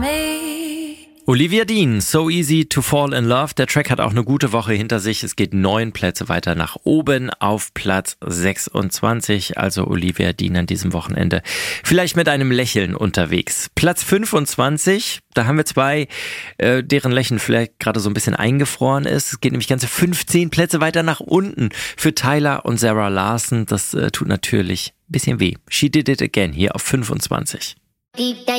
Olivia Dean, So Easy to Fall in Love. Der Track hat auch eine gute Woche hinter sich. Es geht 9 Plätze weiter nach oben auf Platz 26. Also Olivia Dean an diesem Wochenende vielleicht mit einem Lächeln unterwegs. Platz 25, da haben wir zwei, deren Lächeln vielleicht gerade so ein bisschen eingefroren ist. Es geht nämlich ganze 15 Plätze weiter nach unten für Tyler und Zara Larsson. Das tut natürlich ein bisschen weh. She Did It Again hier auf 25.